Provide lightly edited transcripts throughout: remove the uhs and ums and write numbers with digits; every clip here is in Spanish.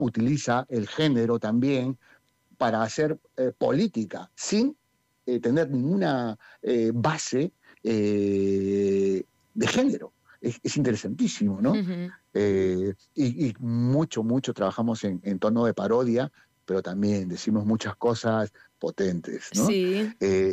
utiliza el género también para hacer política, sin tener ninguna base de género. Es interesantísimo, ¿no? Y mucho trabajamos en tono de parodia, pero también decimos muchas cosas potentes, ¿no? Sí.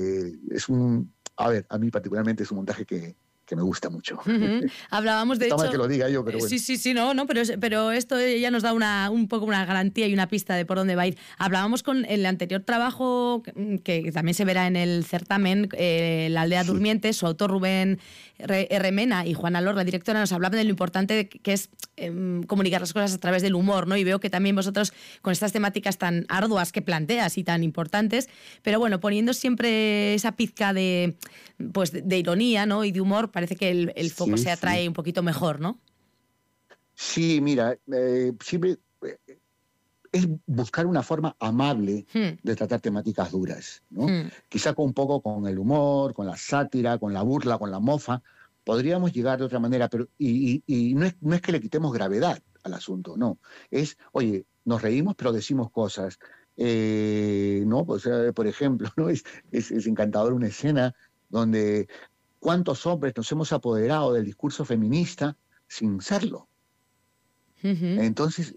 A mí particularmente es un montaje que me gusta mucho. Hablábamos de Está hecho... mal que lo diga yo, pero bueno. Sí, no, pero esto ya nos da un poco una garantía y una pista de por dónde va a ir. Hablábamos con el anterior trabajo, que también se verá en el certamen, La aldea durmiente, su autor Rubén R. Mena y Juana Lor, la directora, nos hablaban de lo importante que es comunicar las cosas a través del humor, ¿no? Y veo que también vosotros, con estas temáticas tan arduas que planteas y tan importantes, pero bueno, poniendo siempre esa pizca de ironía, ¿no? Y de humor, parece que el foco se atrae un poquito mejor, ¿no? Sí, mira, siempre es buscar una forma amable de tratar temáticas duras, ¿no? Quizá un poco con el humor, con la sátira, con la burla, con la mofa, podríamos llegar de otra manera, pero y no es que le quitemos gravedad al asunto, no. Es, oye, nos reímos, pero decimos cosas. ¿No? Pues, por ejemplo, ¿no? Es encantador una escena donde cuántos hombres nos hemos apoderado del discurso feminista sin serlo. Entonces,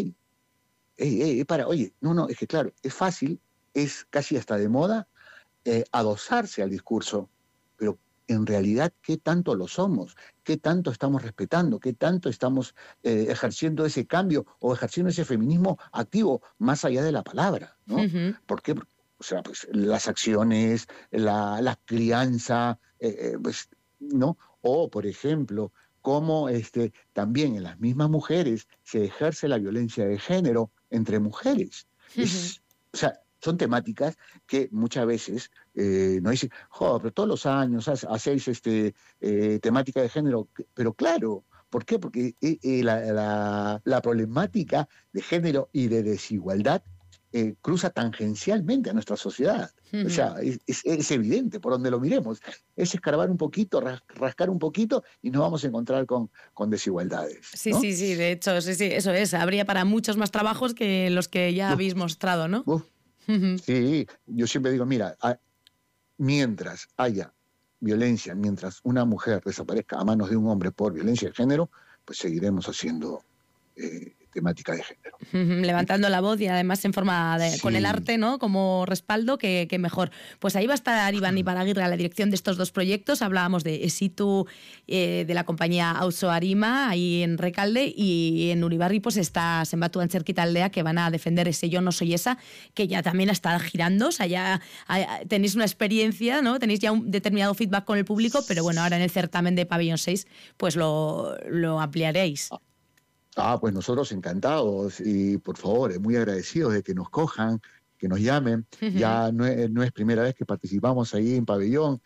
oye, no, es que claro, es fácil, es casi hasta de moda adosarse al discurso, pero en realidad, ¿qué tanto lo somos? ¿Qué tanto estamos respetando? ¿Qué tanto estamos ejerciendo ese cambio o ejerciendo ese feminismo activo más allá de la palabra, ¿no? ¿Por qué? O sea, pues las acciones, la crianza, pues, ¿no? O, por ejemplo, cómo también en las mismas mujeres se ejerce la violencia de género entre mujeres. O sea, son temáticas que muchas veces no dicen, pero todos los años hacéis temática de género, pero claro, ¿por qué? Porque la problemática de género y de desigualdad cruza tangencialmente a nuestra sociedad. O sea, es evidente por donde lo miremos. Es escarbar un poquito, rascar un poquito y nos vamos a encontrar con desigualdades, ¿no? Sí, de hecho, sí, eso es. Habría para muchos más trabajos que los que ya habéis mostrado, ¿no? Sí, yo siempre digo, mira, mientras haya violencia, mientras una mujer desaparezca a manos de un hombre por violencia de género, pues seguiremos haciendo temática de género. Levantando la voz y además en forma con el arte, ¿no? Como respaldo, que mejor. Pues ahí va a estar Iván Iparaguirre a la dirección de estos dos proyectos. Hablábamos de Esitu, de la compañía Auzo Arima, ahí en Recalde, y en Uribarri pues está Zenbatu Antzerkita Aldea, que van a defender ese Yo no soy esa, que ya también está girando. O sea, ya tenéis una experiencia, ¿no? Tenéis ya un determinado feedback con el público, pero bueno, ahora en el certamen de Pabellón 6 pues lo ampliaréis. Pues nosotros encantados y por favor, muy agradecidos de que nos cojan, que nos llamen. Ya no es primera vez que participamos ahí en Pabellón,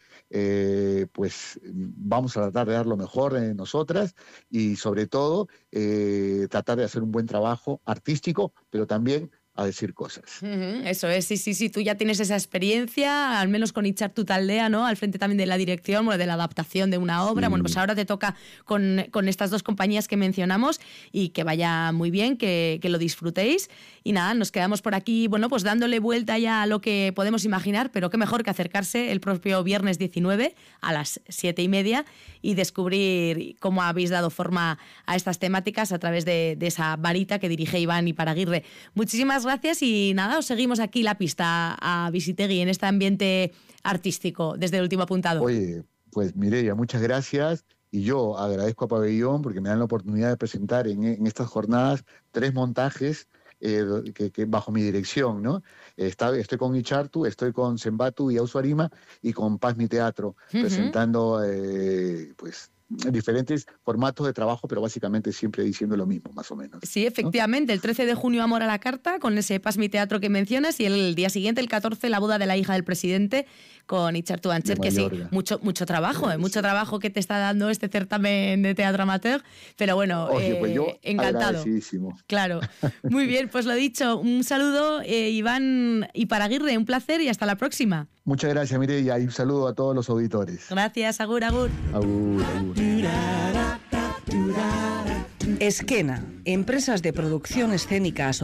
pues vamos a tratar de dar lo mejor de nosotras y sobre todo tratar de hacer un buen trabajo artístico, pero también a decir cosas. Eso es, sí, tú ya tienes esa experiencia, al menos con Itxartu Taldea, ¿no? Al frente también de la dirección, bueno, de la adaptación de una obra. Bueno, pues ahora te toca con estas dos compañías que mencionamos y que vaya muy bien, que lo disfrutéis. Y nada, nos quedamos por aquí, bueno, pues dándole vuelta ya a lo que podemos imaginar, pero qué mejor que acercarse el propio viernes 19 a las 7:30 y descubrir cómo habéis dado forma a estas temáticas a través de esa varita que dirige Iván Iparaguirre. Muchísimas gracias y nada, os seguimos aquí la pista a Visitegui en este ambiente artístico desde el último apuntado. Oye, pues Mireia, muchas gracias y yo agradezco a Pabellón porque me dan la oportunidad de presentar en estas jornadas 3 montajes que bajo mi dirección, ¿no? Estoy con Itxartu, estoy con Zenbatu y Auzo Arima y con Paz Mi Teatro, presentando pues diferentes formatos de trabajo, pero básicamente siempre diciendo lo mismo, más o menos. Sí, efectivamente, ¿no? El 13 de junio Amor a la Carta, con ese Paz Mi Teatro que mencionas, y el día siguiente, el 14, la boda de la hija del presidente, con Itxartu Antxer, que sí, mucho trabajo, mucho trabajo que te está dando este certamen de teatro amateur, pero bueno, pues yo encantado. Claro, muy bien, pues lo dicho, un saludo, Iván Iparaguirre, un placer y hasta la próxima. Muchas gracias, Mireia, y un saludo a todos los auditores. Gracias, agur. Agur. Esquena, empresas de producción escénica